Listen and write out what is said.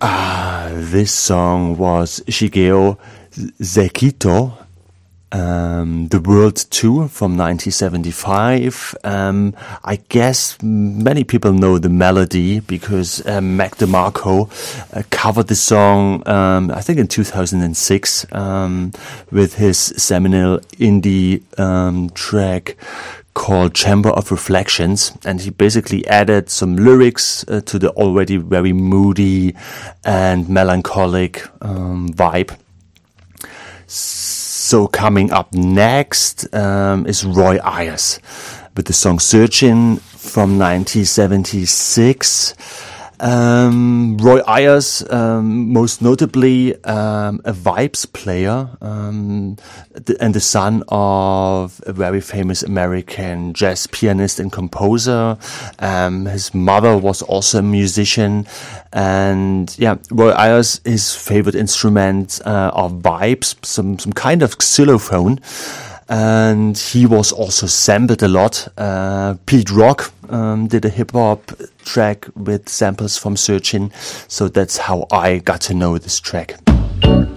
This song was Shigeo Sekito, The World Tour from 1975. I guess many people know the melody because Mac DeMarco covered the song, I think in 2006, with his seminal indie track called Chamber of Reflections, and he basically added some lyrics to the already very moody and melancholic vibe. So coming up next is Roy Ayers with the song Searching from 1976. Roy Ayers, most notably a Vibes player and the son of a very famous American jazz pianist and composer. His mother was also a musician, and Roy Ayers, his favorite instrument are vibes, some kind of xylophone. And he was also sampled a lot. Pete Rock did a hip-hop track with samples from Searching, so that's how I got to know this track.